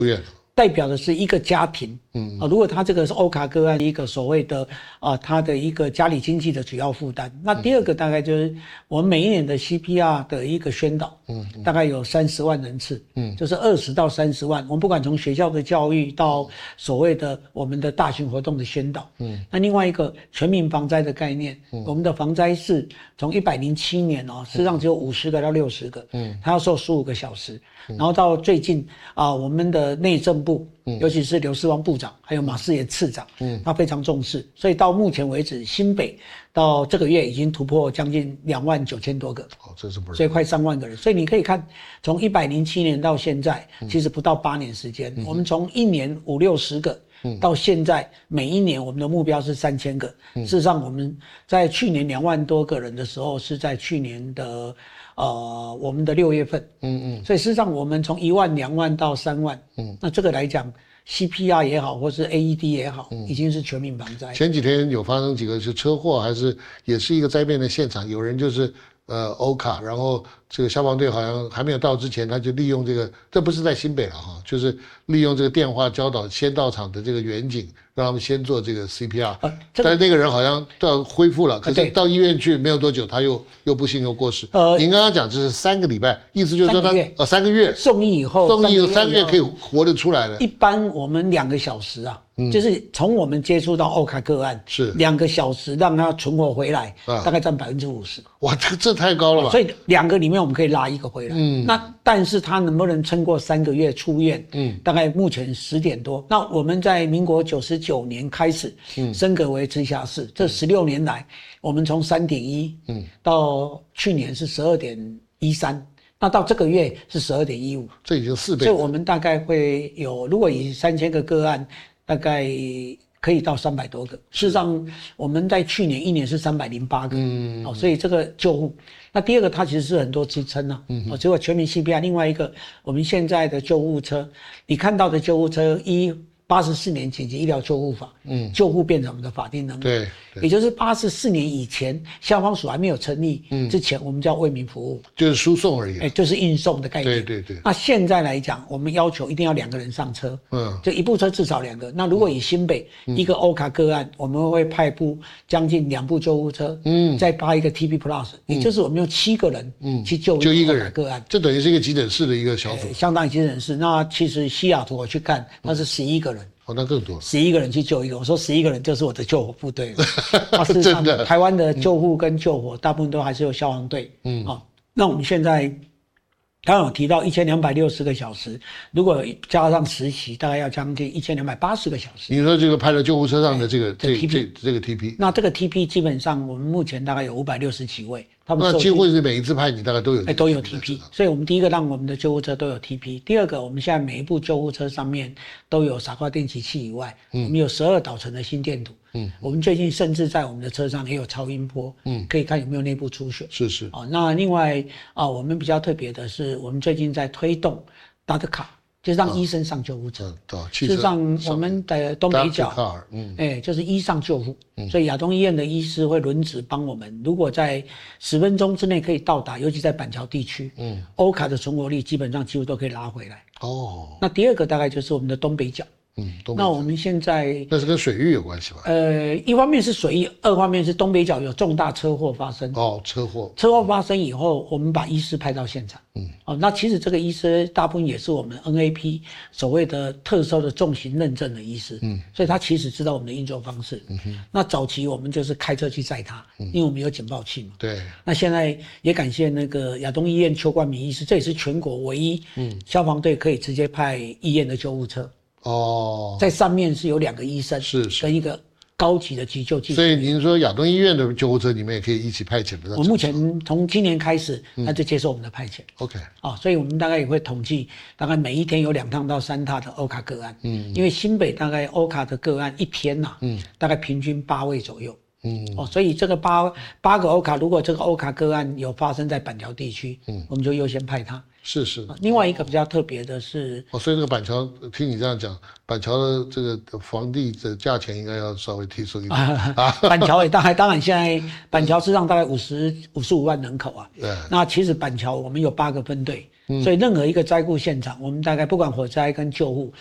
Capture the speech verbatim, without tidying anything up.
不远。 代表的是一个家庭，嗯、啊，如果他这个是欧卡个案，一个所谓的啊，他的一个家里经济的主要负担。那第二个大概就是我们每一年的 C P R 的一个宣导，嗯，嗯大概有三十万人次，嗯，就是二十到三十万。我们不管从学校的教育到所谓的我们的大型活动的宣导，嗯，那另外一个全民防灾的概念，嗯，我们的防灾室从一百零七年哦，事实上只有五十个到六十个，嗯，他要受十五个小时。然后到最近啊，我们的内政部，嗯、尤其是刘世汪部长，还有马世炎次长，嗯，他非常重视，所以到目前为止，新北到这个月已经突破将近两万九千多个， 哦，这是不容易， 所以快三万个人。所以你可以看，从一百零七年到现在，其实不到八年时间，嗯、我们从一年五六十个。到现在每一年我们的目标是三千个，嗯、事实上我们在去年两万多个人的时候是在去年的呃我们的六月份，嗯嗯，所以事实上我们从一万两万到三万，嗯，那这个来讲 C P R 也好或是 A E D 也好，嗯、已经是全民防灾。 前几天有发生几个是车祸，还是也是一个灾变的现场，有人就是呃欧卡，然后这个消防队好像还没有到之前，他就利用这个，这不是在新北了哈，就是利用这个电话教导先到场的这个员警，让他们先做这个 C P R，呃这个、但是那个人好像到恢复了，可是到医院去没有多久，他又又不幸又过世。呃，您刚刚讲这是三个礼拜，意思就是说他呃三个月送医以后， 送医以后三个月可以活得出来了。 一般我们两个小时啊。嗯、就是从我们接触到欧卡个案是两个小时让他存活回来，啊、大概占百分之五十。 哇，这这太高了吧！ 所以两个里面我们可以拉一个回来。嗯，那但是他能不能撑过三个月出院？嗯，大概目前十点多。那我们在民国九十九年开始，嗯，升格为直辖市。这十六年来，我们从三点一，嗯，到去年是十二点一三。那到这个月是十二点一五， 这已经四倍。 所以我们大概会有，如果以三千个个案。大概可以到三百多个。事实上，我们在去年一年是三百零八个，嗯，哦，所以这个救护。那第二个，它其实是很多支撑啊，嗯，哦，只有全民 C P R。另外一个，我们现在的救护车，你看到的救护车，一八十四年紧急医疗救护法，嗯，救护变成我们的法定能力， 对， 也就是八十四年以前，消防署还没有成立之前，嗯、我们叫为民服务， 就是输送而已， 哎，就是运送的概念， 对对对。 那现在来讲，我们要求一定要两个人上车，嗯，就一部车至少两个。那如果以新北、嗯、一个欧卡个案，我们会派部将近两部救护车，嗯，再发一个 T P Plus，嗯、也就是我们用七个人，嗯，去救就一个人个案， 这等于是一个急诊室的一个小组， 欸、相当于急诊室。那其实西雅图我去看，那是十一个人。 哦，那更多， 十一个人去救一个。我说十一个人就是我的救火部队了。那事实上，台湾的救护跟救火大部分都还是有消防队。嗯，哦，那我们现在刚刚有提到一千两百六十个小时，如果加上实习，大概要将近一千两百八十个小时。 你说这个派到救护车上的这个这 T P 这这个 T P， 那这个 T P 基本上我们目前大概有五百六十几位。 那几乎是每一次派你大概都有， 哎，都有 T P， 所以我们第一个让我们的救护车都有 T P， 第二个我们现在每一部救护车上面都有傻瓜电击器以外，嗯、我们有十二导程的心电图，嗯，我们最近甚至在我们的车上也有超音波，嗯，可以看有没有内部出血， 是是， 哦，那另外啊，我们比较特别的是，我们最近在推动 Doctor Car。就让医生上救护车。 嗯、 事实上，我们的东北角，嗯，哎、欸，就是医上救护，嗯、所以亚东医院的医师会轮值帮我们。如果在十分钟之内可以到达，尤其在板桥地区，嗯，欧卡的存活率基本上几乎都可以拉回来。哦，那第二个大概就是我们的东北角。嗯，那我们现在那是跟水域有关系吧？ 呃，一方面是水域，二方面是东北角有重大车祸发生。 哦，车祸， 车祸发生以后，我们把医师派到现场。嗯，哦，那其实这个医师大部分也是我们 N A P 所谓的特殊的重型认证的医师。嗯，所以他其实知道我们的运作方式。嗯哼，那早期我们就是开车去载他，嗯、因为我们有警报器嘛。 对。 那现在也感谢那个亚东医院邱冠明医师，这也是全国唯一，嗯，消防队可以直接派医院的救护车。哦，在上面是有两个医生， 是是跟一个高级的急救技术。 所以您说亚东医院的救护车，你们也可以一起派遣的。 我目前从今年开始，他就接受我们的派遣。 OK，、嗯哦，所以我们大概也会统计，大概每一天有两趟到三趟的欧卡个案。嗯，因为新北大概欧卡的个案一天呐、啊，嗯，大概平均八位左右。嗯，哦，所以这个八八个欧卡，如果这个欧卡个案有发生在板桥地区，嗯，我们就优先派他。 是是， 另外一个比较特别的是， 哦，所以这个板桥，听你这样讲，板桥的这个房地的价钱应该要稍微提升一点啊。 板桥也当然，当然现在板桥市场大概五十五十五万人口啊。对。那其实板桥我们有八个分队， 所以任何一个灾故现场，我们大概不管火灾跟救护，